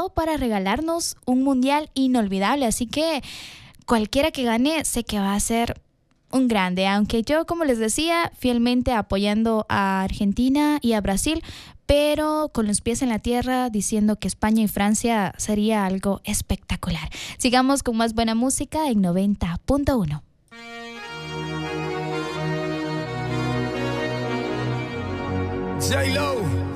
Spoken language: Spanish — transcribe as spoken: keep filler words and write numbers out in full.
todo para regalarnos un mundial inolvidable. Así que cualquiera que gane, sé que va a ser un grande, aunque yo, como les decía, fielmente apoyando a Argentina y a Brasil, pero con los pies en la tierra, diciendo que España y Francia sería algo espectacular. Sigamos con más buena música en noventa punto uno. J-Lo.